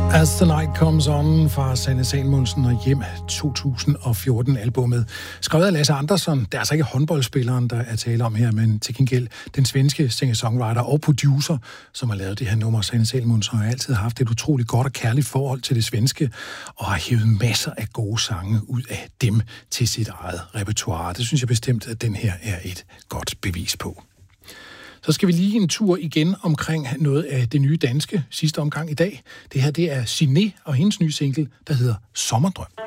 As the Night Comes On fra Sanne Salomonsen og Hjem 2014-albummet. Skrevet af Lasse Andersson. Det er altså ikke håndboldspilleren, der er tale om her, men til gengæld den svenske singer-songwriter og producer, som har lavet det her nummer. Sanne Salomonsen har altid haft et utroligt godt og kærligt forhold til det svenske, og har hævet masser af gode sange ud af dem til sit eget repertoire. Det synes jeg bestemt, at den her er et godt bevis på. Så skal vi lige en tur igen omkring noget af det nye danske sidste omgang i dag. Det her, det er Siné og hendes nye single, der hedder Sommerdrøm.